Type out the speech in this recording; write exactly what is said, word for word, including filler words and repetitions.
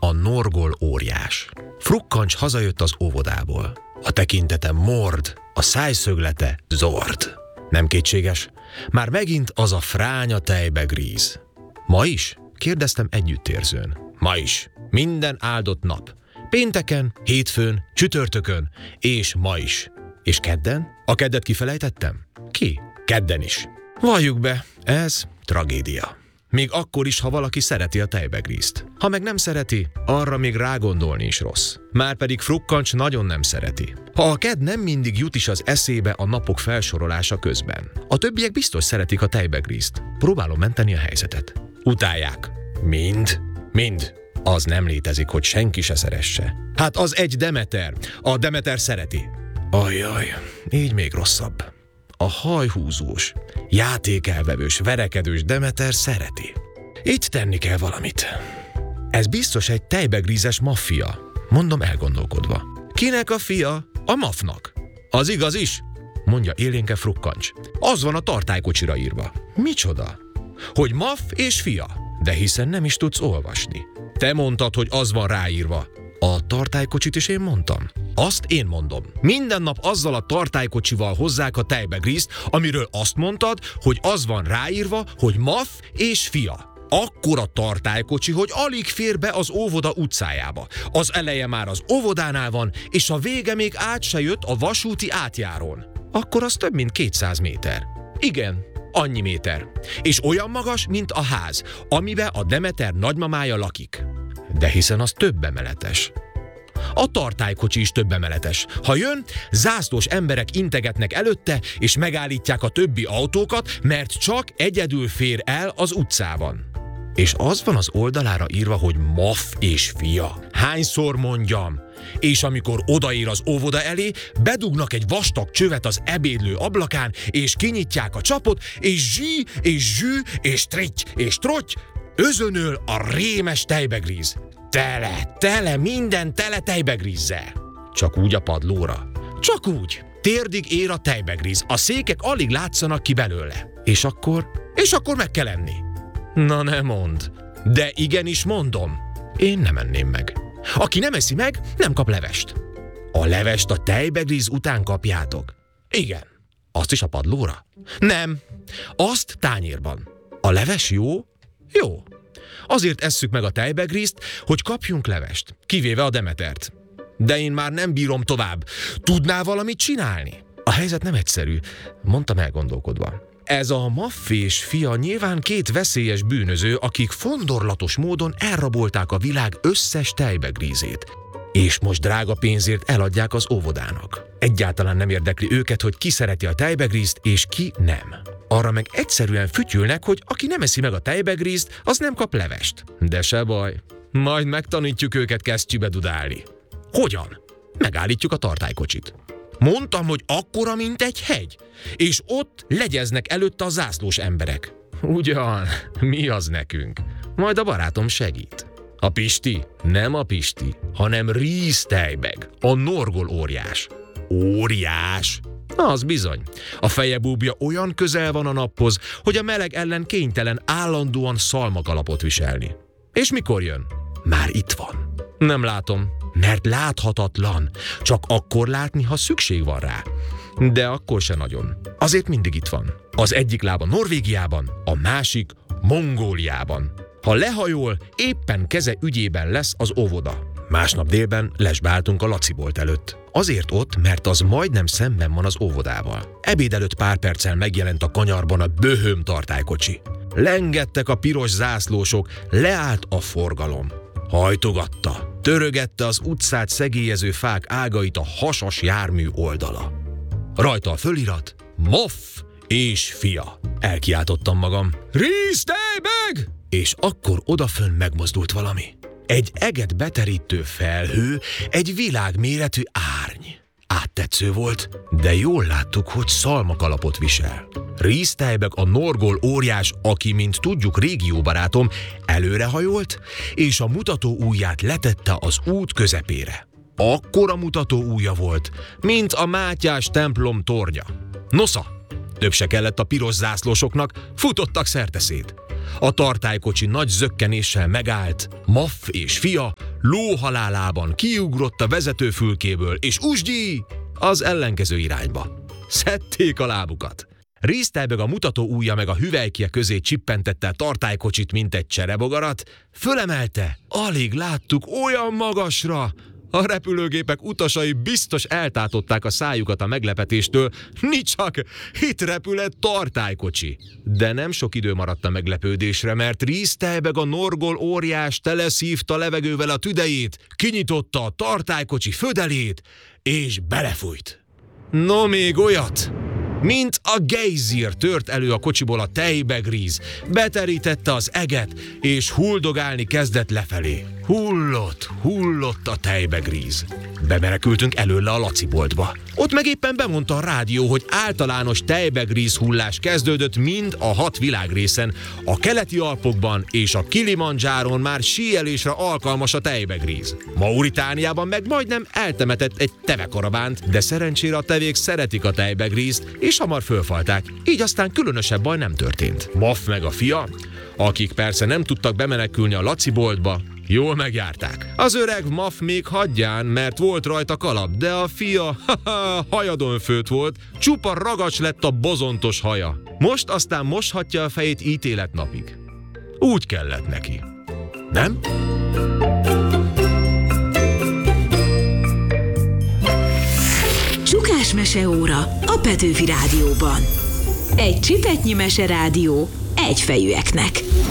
a norgol óriás. Frukkancs hazajött az óvodából. A tekintete mord, a szájszöglete zord. Nem kétséges, már megint az a fránya tejbegríz. Ma is? Kérdeztem együttérzőn. Ma is. Minden áldott nap. Pénteken, hétfőn, csütörtökön, és ma is. És kedden? A keddet kifelejtettem? Ki? Kedden is. Valljuk be, ez tragédia. Még akkor is, ha valaki szereti a tejbegrízt. Ha meg nem szereti, arra még rágondolni is rossz. Márpedig Frukkancs nagyon nem szereti. Ha a kedd nem mindig jut is az eszébe a napok felsorolása közben. A többiek biztos szeretik a tejbegrízt. Próbálom menteni a helyzetet. Utálják. Mind? Mind. Az nem létezik, hogy senki se szeresse. Hát az egy Demeter. A Demeter szereti. Ajjaj, így még rosszabb. A hajhúzós, játékelvevős, verekedős Demeter szereti. Itt tenni kell valamit. Ez biztos egy tejbegrízes maffia, mondom elgondolkodva. Kinek a fia? A Mafnak. Az igaz is, mondja élénke Frukkancs. Az van a tartálykocsira írva. Micsoda? Hogy Maf és fia. De hiszen nem is tudsz olvasni. Te mondtad, hogy az van ráírva. A tartálykocsit is én mondtam. Azt én mondom. Minden nap azzal a tartálykocsival hozzák a tejbegrízt, amiről azt mondtad, hogy az van ráírva, hogy Maf és fia. Akkora tartálykocsi, hogy alig fér be az óvoda utcájába. Az eleje már az óvodánál van, és a vége még át se jött a vasúti átjárón. Akkor az több mint kétszáz méter. Igen, annyi méter. És olyan magas, mint a ház, amiben a Demeter nagymamája lakik. De hiszen az több emeletes. A tartálykocsi is több emeletes. Ha jön, zászlós emberek integetnek előtte, és megállítják a többi autókat, mert csak egyedül fér el az utcában. És az van az oldalára írva, hogy Maf és fia. Hányszor mondjam? És amikor odaér az óvoda elé, bedugnak egy vastag csövet az ebédlő ablakán, és kinyitják a csapot, és zsí, és zsű, és tritty, és trotty, özönöl a rémes tejbegríz. Tele, tele, minden tele tejbegrízzel. Csak úgy a padlóra. Csak úgy. Térdig ér a tejbegríz. A székek alig látszanak ki belőle. És akkor? És akkor meg kell enni. Na ne mondd. De igenis mondom. Én nem enném meg. Aki nem eszi meg, nem kap levest. A levest a tejbegríz után kapjátok. Igen. Azt is a padlóra? Nem. Azt tányérban. A leves jó? Jó. Azért esszük meg a tejbegrízt, hogy kapjunk levest, kivéve a Demetert. De én már nem bírom tovább. Tudnál valamit csinálni? A helyzet nem egyszerű, mondtam elgondolkodva. Ez a Maf és fia nyilván két veszélyes bűnöző, akik fondorlatos módon elrabolták a világ összes tejbegrízét. És most drága pénzért eladják az óvodának. Egyáltalán nem érdekli őket, hogy ki szereti a tejbegrízt, és ki nem. Arra meg egyszerűen fütyülnek, hogy aki nem eszi meg a tejbegrízt, az nem kap levest. De se baj, majd megtanítjuk őket kesztyűbe dudálni. Hogyan? Megállítjuk a tartálykocsit. Mondtam, hogy akkora, mint egy hegy, és ott legyeznek előtte a zászlós emberek. Ugyan, mi az nekünk? Majd a barátom segít. A Pisti? Nem a Pisti, hanem Ríz Tejbeg, a norgol óriás. Óriás? Na, az bizony. A feje búbja olyan közel van a naphoz, hogy a meleg ellen kénytelen állandóan szalmakalapot viselni. És mikor jön? Már itt van. Nem látom, mert láthatatlan. Csak akkor látni, ha szükség van rá. De akkor se nagyon. Azért mindig itt van. Az egyik lába Norvégiában, a másik Mongóliában. Ha lehajol, éppen keze ügyében lesz az óvoda. Másnap délben lesbe álltunk a Lacibolt előtt. Azért ott, mert az majdnem szemben van az óvodával. Ebéd előtt pár perccel megjelent a kanyarban a böhöm tartálykocsi. Lengettek a piros zászlósok, leállt a forgalom. Hajtogatta, törögette az utcát szegélyező fák ágait a hasas jármű oldala. Rajta a fölirat, Maf és fia. Elkiáltottam magam. Ríz Tejbeg! És akkor odafönn megmozdult valami. Egy eget beterítő felhő, egy világméretű árny. Áttetsző volt, de jól láttuk, hogy szalmakalapot visel. Ríz Tejbeg a norgol óriás, aki, mint tudjuk, régióbarátom, előrehajolt, és a mutató ujját letette az út közepére. Akkora mutató ujja volt, mint a Mátyás templom tornya. Nosza! Több se kellett a piros zászlósoknak, futottak szerteszét. A tartálykocsi nagy zökkenéssel megállt, Maf és fia lóhalálában kiugrott a vezetőfülkéből, és usgyi az ellenkező irányba. Szedték a lábukat. Riesztelbeg a mutató ujja meg a hüvelykje közé csippentette a tartálykocsit, mint egy cserebogarat, fölemelte, alig láttuk, olyan magasra. A repülőgépek utasai biztos eltátották a szájukat a meglepetéstől, nicsak, itt repül egy tartálykocsi. De nem sok idő maradt a meglepődésre, mert Riesztelbeg a norgol óriás teleszívta levegővel a tüdejét, kinyitotta a tartálykocsi födelét, és belefújt. No még olyat! Mint a gejzír tört elő a kocsiból a tejbegríz, beterítette az eget, és huldogálni kezdett lefelé. Hullott, hullott a tejbegríz. Bemenekültünk előle a Laci boltba. Ott meg éppen bemondta a rádió, hogy általános tejbegríz hullás kezdődött mind a hat világrészen. A keleti Alpokban és a Kilimandzsáron már síelésre alkalmas a tejbegríz. Mauritániában meg majdnem eltemetett egy tevekaravánt, de szerencsére a tevék szeretik a tejbegrízt, és hamar fölfalták, így aztán különösebb baj nem történt. Muff meg a fia, akik persze nem tudtak bemenekülni a Laci boltba, jól megjárták. Az öreg Muff még hagyján, mert volt rajta kalap, de a fia haha, hajadon főtt volt, csupa ragacs lett a bozontos haja. Most aztán moshatja a fejét ítéletnapig. Úgy kellett neki. Nem? Csukás meseóra a Petőfi Rádióban. Egy csipetnyi meserádió egyfejűeknek.